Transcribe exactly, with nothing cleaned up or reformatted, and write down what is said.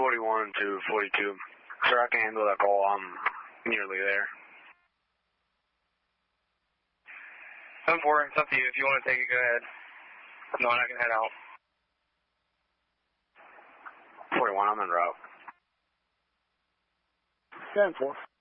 forty-one to forty-two. Sir, I can handle that call. I'm nearly there. seven four, it's up to you. If you want to take it, go ahead. No, I can head out. forty-one, I'm en route. seven four.